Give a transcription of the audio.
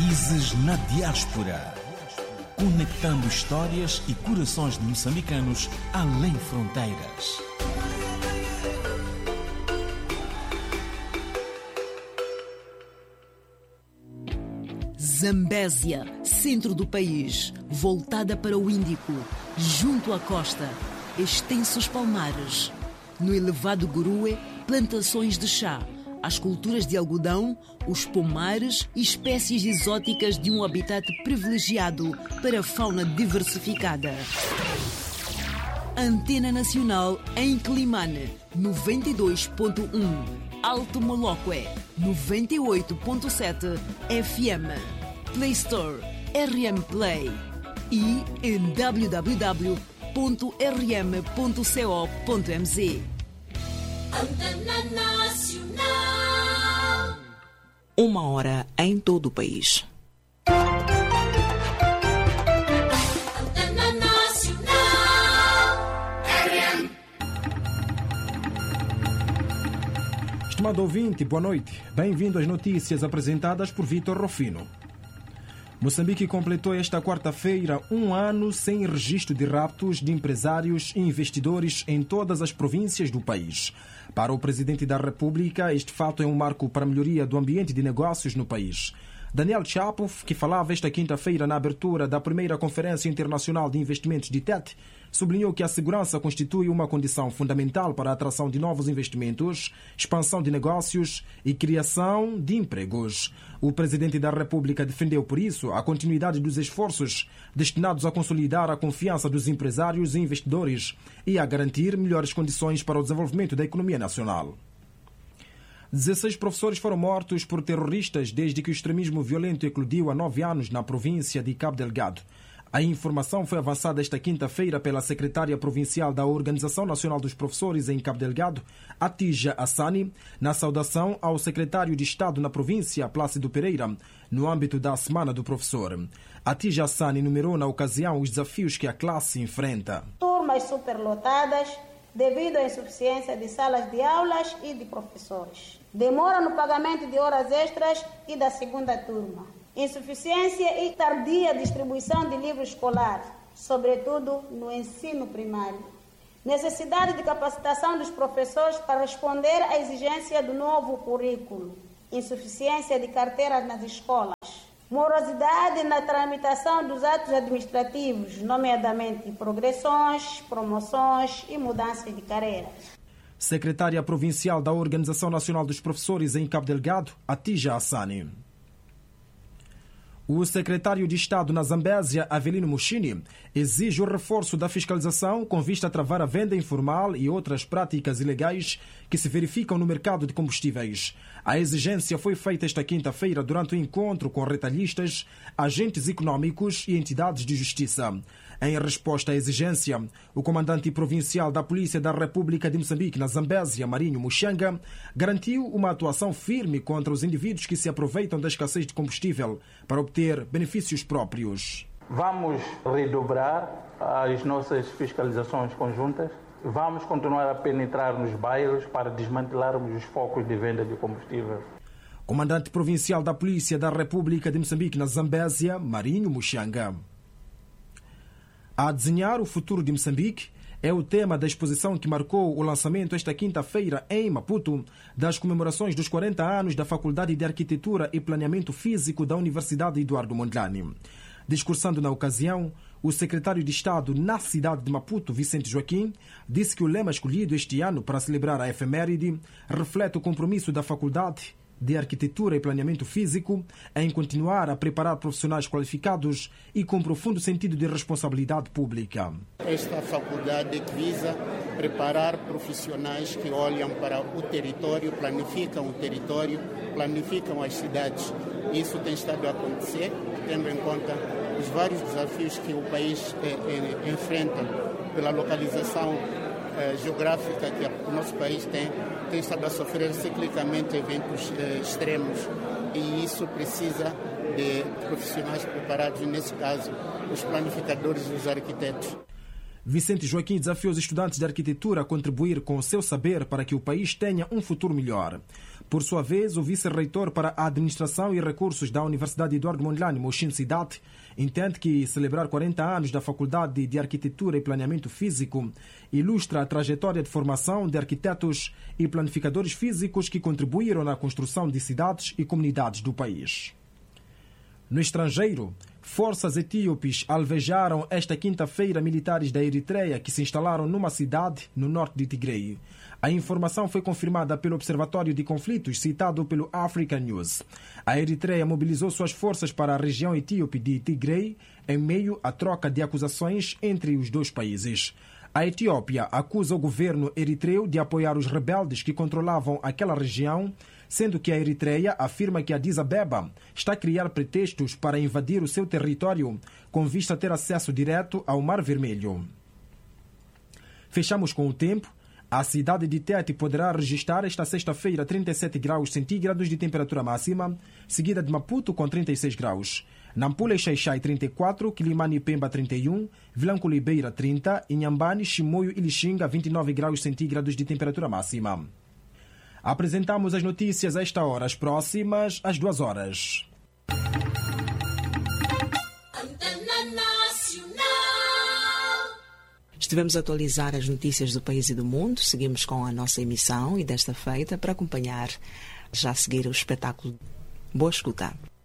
Raízes na diáspora. Conectando histórias e corações de moçambicanos além fronteiras. Zambésia, centro do país, voltada para o Índico, junto à costa, extensos palmares. No elevado Gurue, plantações de chá, as culturas de algodão, os pomares e espécies exóticas de um habitat privilegiado para a fauna diversificada. Antena Nacional em Climane, 92.1. Alto Moloque, 98.7 FM. Play Store, RM Play. E em www.rm.co.mz. Antena Nacional. 1h em todo o país. Antena Nacional. RM. Estimado ouvinte, boa noite. Bem-vindo às notícias apresentadas por Vitor Rofino. Moçambique completou esta quarta-feira 1 ano sem registro de raptos de empresários e investidores em todas as províncias do país. Para o Presidente da República, este fato é um marco para a melhoria do ambiente de negócios no país. Daniel Chapo, que falava esta quinta-feira na abertura da primeira Conferência Internacional de Investimentos de TET, sublinhou que a segurança constitui uma condição fundamental para a atração de novos investimentos, expansão de negócios e criação de empregos. O Presidente da República defendeu, por isso, a continuidade dos esforços destinados a consolidar a confiança dos empresários e investidores e a garantir melhores condições para o desenvolvimento da economia nacional. 16 professores foram mortos por terroristas desde que o extremismo violento eclodiu há 9 anos na província de Cabo Delgado. A informação foi avançada esta quinta-feira pela secretária provincial da Organização Nacional dos Professores em Cabo Delgado, Atija Hassani, na saudação ao secretário de Estado na província, Plácido Pereira, no âmbito da Semana do Professor. Atija Hassani enumerou na ocasião os desafios que a classe enfrenta. Turmas superlotadas devido à insuficiência de salas de aulas e de professores. Demora no pagamento de horas extras e da segunda turma. Insuficiência e tardia distribuição de livro escolar, sobretudo no ensino primário. Necessidade de capacitação dos professores para responder à exigência do novo currículo. Insuficiência de carteiras nas escolas. Morosidade na tramitação dos atos administrativos, nomeadamente progressões, promoções e mudanças de carreiras. Secretária Provincial da Organização Nacional dos Professores em Cabo Delgado, Atija Hassani. O secretário de Estado na Zambésia, Avelino Mushini, exige o reforço da fiscalização com vista a travar a venda informal e outras práticas ilegais que se verificam no mercado de combustíveis. A exigência foi feita esta quinta-feira durante o encontro com retalhistas, agentes econômicos e entidades de justiça. Em resposta à exigência, o comandante provincial da Polícia da República de Moçambique na Zambésia, Marinho Muxanga, garantiu uma atuação firme contra os indivíduos que se aproveitam da escassez de combustível para obter benefícios próprios. Vamos redobrar as nossas fiscalizações conjuntas. Vamos continuar a penetrar nos bairros para desmantelarmos os focos de venda de combustível. Comandante provincial da Polícia da República de Moçambique na Zambésia, Marinho Muxanga. A desenhar o futuro de Moçambique é o tema da exposição que marcou o lançamento esta quinta-feira em Maputo das comemorações dos 40 anos da Faculdade de Arquitetura e Planeamento Físico da Universidade Eduardo Mondlane. Discursando na ocasião, o secretário de Estado na cidade de Maputo, Vicente Joaquim, disse que o lema escolhido este ano para celebrar a efeméride reflete o compromisso da Faculdade de Arquitetura e Planeamento Físico em continuar a preparar profissionais qualificados e com profundo sentido de responsabilidade pública. Esta faculdade visa preparar profissionais que olham para o território, planificam o território, planificam as cidades. Isso tem estado a acontecer, tendo em conta os vários desafios que o país enfrenta pela localização geográfica que o nosso país tem estado a sofrer ciclicamente eventos extremos e isso precisa de profissionais preparados, nesse caso, os planificadores e os arquitetos. Vicente Joaquim desafiou os estudantes de arquitetura a contribuir com o seu saber para que o país tenha um futuro melhor. Por sua vez, o vice-reitor para a Administração e Recursos da Universidade Eduardo Mondlane, Moshin Sidat, entende que celebrar 40 anos da Faculdade de Arquitetura e Planeamento Físico ilustra a trajetória de formação de arquitetos e planificadores físicos que contribuíram na construção de cidades e comunidades do país. No estrangeiro, forças etíopes alvejaram esta quinta-feira militares da Eritreia que se instalaram numa cidade no norte de Tigray. A informação foi confirmada pelo Observatório de Conflitos, citado pelo African News. A Eritreia mobilizou suas forças para a região etíope de Tigray em meio à troca de acusações entre os dois países. A Etiópia acusa o governo eritreu de apoiar os rebeldes que controlavam aquela região, sendo que a Eritreia afirma que Addis Abeba está a criar pretextos para invadir o seu território, com vista a ter acesso direto ao Mar Vermelho. Fechamos com o tempo. A cidade de Tete poderá registrar esta sexta-feira 37 graus centígrados de temperatura máxima, seguida de Maputo com 36 graus. Nampula e Xaixai 34, Quilimane e Pemba 31, Vilanculo e Beira 30, Inhambane, Chimoio e Lixinga 29 graus centígrados de temperatura máxima. Apresentamos as notícias a esta hora, as próximas às 2 horas. Estivemos a atualizar as notícias do país e do mundo. Seguimos com a nossa emissão e desta feita para acompanhar já a seguir o espetáculo. Boa escuta.